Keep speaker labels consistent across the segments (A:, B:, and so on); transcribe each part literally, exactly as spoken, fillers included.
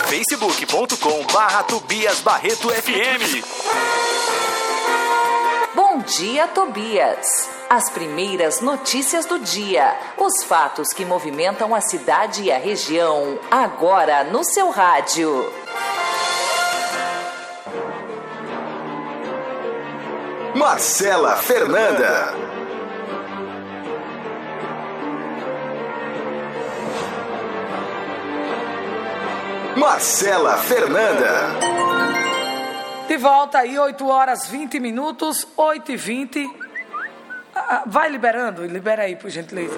A: facebook ponto com barra Tobias Barreto F M.
B: Bom dia, Tobias. As primeiras notícias do dia, os fatos que movimentam a cidade e a região, agora no seu rádio.
A: Marcela Fernanda. Marcela Fernanda.
C: De volta aí, oito horas vinte minutos, oito e vinte. Vai liberando, libera aí, por gentileza.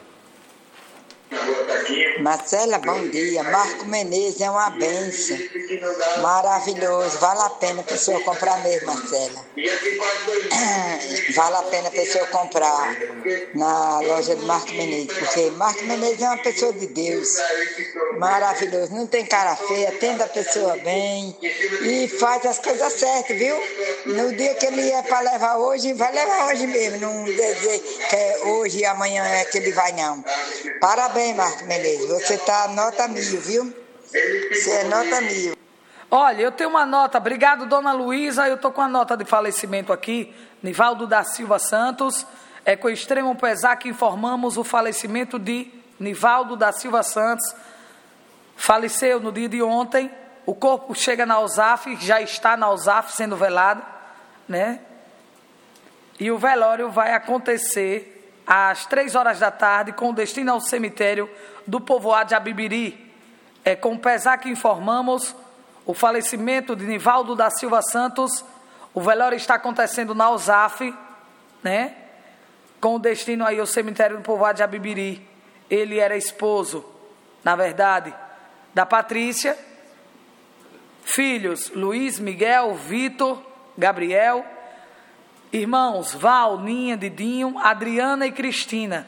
D: Marcela, bom dia. Marco Menezes é uma benção. Maravilhoso. Vale a pena a pessoa comprar mesmo, Marcela. Vale a pena a pessoa comprar na loja de Marco Menezes, porque Marco Menezes é uma pessoa de Deus. Maravilhoso. Não tem cara feia, atende a pessoa bem e faz as coisas certas, viu? No dia que ele é para levar hoje, vai levar hoje mesmo. Não dizer que é hoje e amanhã é que ele vai, não. Parabéns, Marco Menezes. Você tá nota mil, viu? Você é nota mil.
C: Olha, eu tenho uma nota. Obrigado, dona Luísa. Eu tô com a nota de falecimento aqui. Nivaldo da Silva Santos. É com extremo pesar que informamos o falecimento de Nivaldo da Silva Santos. Faleceu no dia de ontem. O corpo chega na U S A F, já está na U S A F sendo velado, né? E o velório vai acontecer às três horas da tarde, com destino ao cemitério do povoado de Abibiri. É com pesar que informamos o falecimento de Nivaldo da Silva Santos. O velório está acontecendo na U S A F, né? Com destino aí ao cemitério do povoado de Abibiri. Ele era esposo, na verdade, da Patrícia. Filhos, Luiz, Miguel, Vitor, Gabriel. Irmãos, Val, Ninha, Didinho, Adriana e Cristina.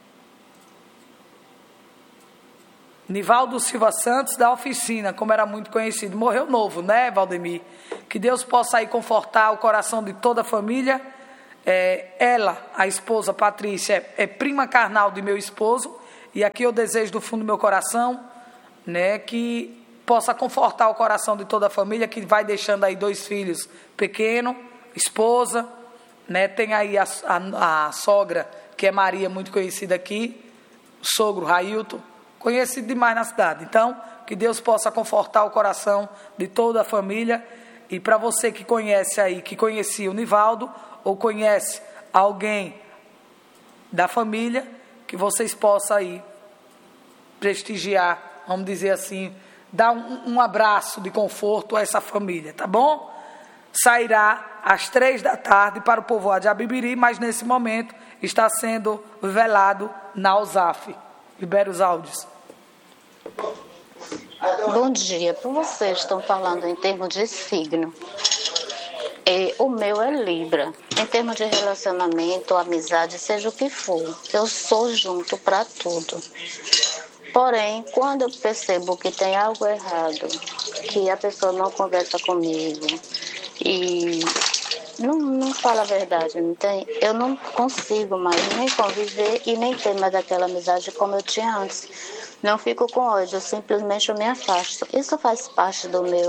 C: Nivaldo Silva Santos, da Oficina, como era muito conhecido. Morreu novo, né, Valdemir? Que Deus possa aí confortar o coração de toda a família. É, ela, a esposa Patrícia, é, é prima carnal de meu esposo. E aqui eu desejo do fundo do meu coração, né, que possa confortar o coração de toda a família, que vai deixando aí dois filhos pequenos, esposa, né, tem aí a, a, a sogra, que é Maria, muito conhecida aqui, o sogro Railton, conhecido demais na cidade. Então, que Deus possa confortar o coração de toda a família. E para você que conhece aí, que conhecia o Nivaldo, ou conhece alguém da família, que vocês possam aí prestigiar, vamos dizer assim, dar um, um abraço de conforto a essa família, tá bom? Sairá às três da tarde para o povoado de Abibiri, mas nesse momento está sendo velado na U S A F. Libera os áudios.
E: Bom dia. Por vocês estão falando em termos de signo. E o meu é Libra. Em termos de relacionamento, amizade, seja o que for, eu sou junto para tudo. Porém, quando eu percebo que tem algo errado, que a pessoa não conversa comigo e não, não fala a verdade, não tem, eu não consigo mais nem conviver e nem ter mais aquela amizade como eu tinha antes. Não fico com ódio, eu simplesmente eu me afasto. Isso faz parte do meu,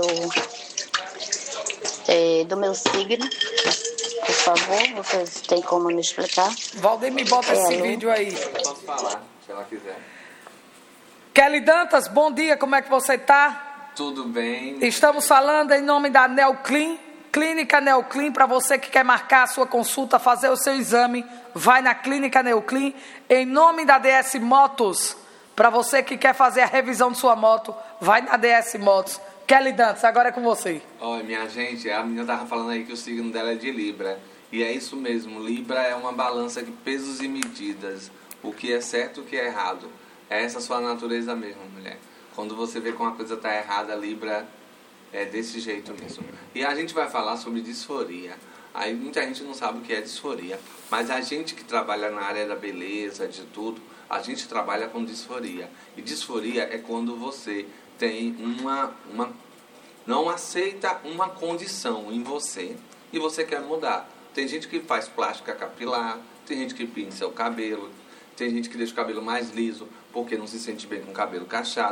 E: é, do meu signo. Por favor, vocês têm como me explicar?
C: Valdemir, bota é, esse alô? vídeo aí.
F: Posso falar, se ela quiser.
C: Kelly Dantas, bom dia, como é que você está?
F: Tudo bem.
C: Estamos falando em nome da Neoclin, Clínica Neoclin, para você que quer marcar a sua consulta, fazer o seu exame, vai na Clínica Neoclin. Em nome da D S Motos, para você que quer fazer a revisão de sua moto, vai na D S Motos. Kelly Dantas, agora é com você.
F: Olha, minha gente, a menina estava falando aí que o signo dela é de Libra. E é isso mesmo, Libra é uma balança de pesos e medidas. O que é certo e o que é errado. É essa sua natureza mesmo, mulher. Quando você vê que uma coisa está errada, Libra é desse jeito mesmo. E a gente vai falar sobre disforia. Aí muita gente não sabe o que é disforia. Mas a gente que trabalha na área da beleza, de tudo, a gente trabalha com disforia. E disforia é quando você tem uma, uma... não aceita uma condição em você e você quer mudar. Tem gente que faz plástica capilar, tem gente que pinta o cabelo, tem gente que deixa o cabelo mais liso porque não se sente bem com o cabelo cacheado.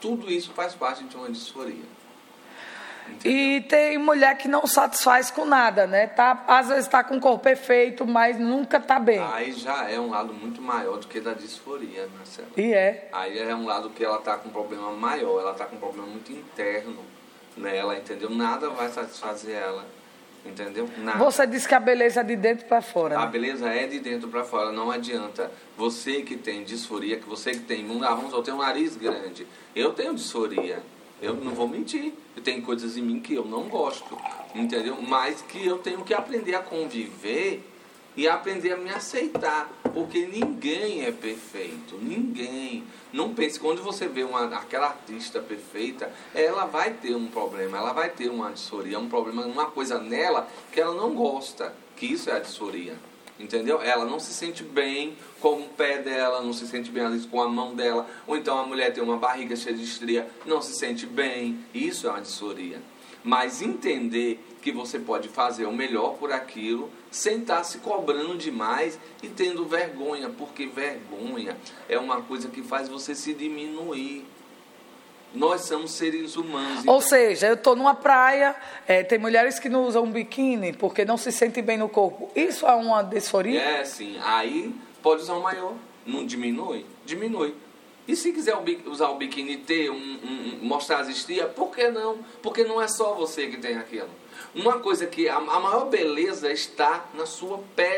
F: tudo isso faz parte de uma disforia. Entendeu?
C: E tem mulher que não satisfaz com nada, né? Tá, às vezes está com o corpo perfeito, mas nunca está bem.
F: Aí já é um lado muito maior do que da disforia, Marcela.
C: E é.
F: Aí é um lado que ela está com um problema maior, ela está com um problema muito interno nela, entendeu? Nada vai satisfazer ela, entendeu? Nada.
C: Você disse que a beleza é de dentro para fora, né?
F: A beleza é de dentro para fora, não adianta. Você que tem disforia, que você que tem, ah, vamos, eu tenho um nariz grande, eu tenho disforia. Eu não vou mentir, tem coisas em mim que eu não gosto, entendeu? Mas que eu tenho que aprender a conviver e aprender a me aceitar, porque ninguém é perfeito, ninguém. Não pense, quando você vê uma, aquela artista perfeita, ela vai ter um problema, ela vai ter uma disforia, um problema, uma coisa nela que ela não gosta, que isso é a disforia. Entendeu? Ela não se sente bem com o pé dela, não se sente bem às vezes com a mão dela, ou então a mulher tem uma barriga cheia de estria, não se sente bem, isso é uma disforia. Mas entender que você pode fazer o melhor por aquilo, sem estar se cobrando demais e tendo vergonha, porque vergonha é uma coisa que faz você se diminuir. Nós somos seres humanos.
C: Ou
F: então...
C: seja, eu estou numa praia, é, tem mulheres que não usam biquíni porque não se sentem bem no corpo. Isso é uma disforia?
F: É, sim. Aí pode usar um maiô. Não diminui? Diminui. E se quiser usar o biquíni e ter, um, um, mostrar as estrias, por que não? Porque não é só você que tem aquilo. Uma coisa que a, a maior beleza está na sua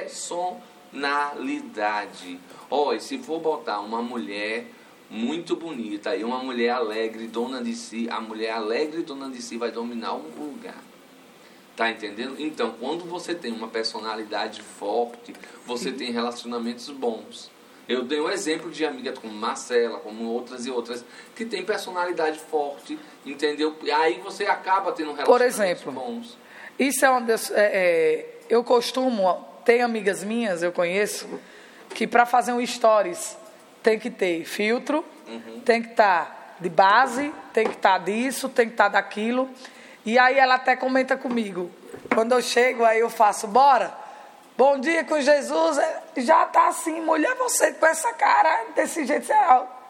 F: personalidade. Ó, e se for botar uma mulher muito bonita e uma mulher alegre, dona de si, a mulher alegre e dona de si vai dominar um lugar. Tá entendendo? Então, quando você tem uma personalidade forte, você tem relacionamentos bons. Eu dei um exemplo de amigas como Marcela, como outras e outras, que tem personalidade forte, entendeu? E aí você acaba tendo relacionamentos
C: Por exemplo,
F: bons.
C: Isso é uma das, é, é, eu costumo, tem amigas minhas, eu conheço, que para fazer um stories tem que ter filtro, uhum. tem que estar tá de base, tem que estar tá disso, tem que estar tá daquilo. E aí ela até comenta comigo. Quando eu chego, aí eu faço, bora, bom dia com Jesus, já tá assim, mulher, você com essa cara, desse jeito, você